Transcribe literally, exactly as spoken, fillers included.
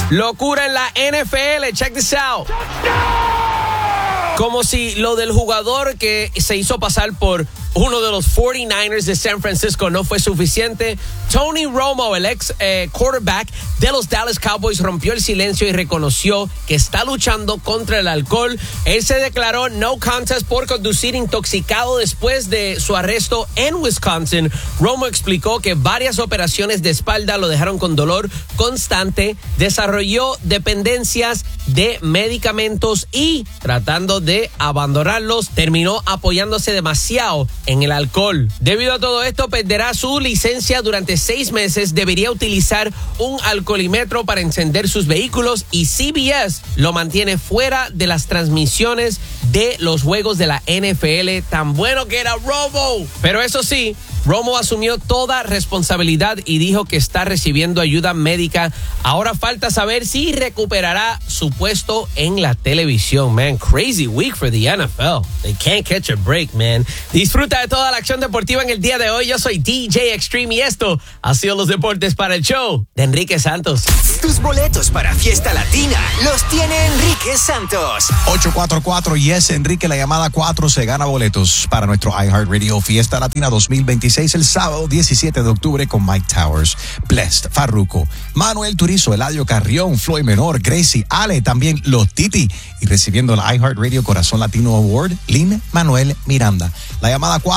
Locura en la N F L, check this out. Como si lo del jugador que se hizo pasar por uno de los cuarenta y nueve ers de San Francisco no fue suficiente. Tony Romo, el ex eh, quarterback de los Dallas Cowboys, rompió el silencio y reconoció que está luchando contra el alcohol. Él se declaró no contest por conducir intoxicado después de su arresto en Wisconsin. Romo explicó que varias operaciones de espalda lo dejaron con dolor constante, desarrolló dependencias de medicamentos y, tratando de abandonarlos, terminó apoyándose demasiado en el alcohol. Debido a todo esto, perderá su licencia durante seis meses. Debería utilizar un alcoholímetro para encender sus vehículos y C B S lo mantiene fuera de las transmisiones de los juegos de la N F L. Tan bueno que era Romo. Pero eso sí, Romo asumió toda responsabilidad y dijo que está recibiendo ayuda médica. Ahora falta saber si recuperará su puesto en la televisión. Man, crazy week for the N F L. They can't catch a break, man. Disfruta de toda la acción deportiva en el día de hoy. Yo soy D J Extreme y esto ha sido los deportes para el show de Enrique Santos. Tus boletos para Fiesta Latina los tiene Enrique Santos. ocho cuatro cuatro, yes, Enrique, la llamada cuatro se gana boletos para nuestro iHeartRadio Fiesta Latina dos mil veintiséis el sábado diecisiete de octubre con Mike Towers, Blessed, Farruko, Manuel Turizo, Eladio Carrión, Floyd Menor, Gracie, Ale, también Los Titi, y recibiendo el iHeartRadio Corazón Latino Award, Lin Manuel Miranda. La llamada cuatro